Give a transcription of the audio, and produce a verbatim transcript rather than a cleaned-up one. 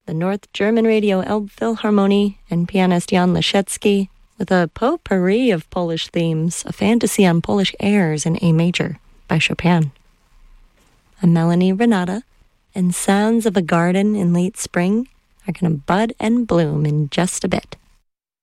the North German Radio Elbphilharmonie and pianist Jan Leszecki with a potpourri of Polish themes, a fantasy on Polish airs in A major by Chopin. A Melanie Renata and Sounds of a Garden in Late Spring are going to bud and bloom in just a bit.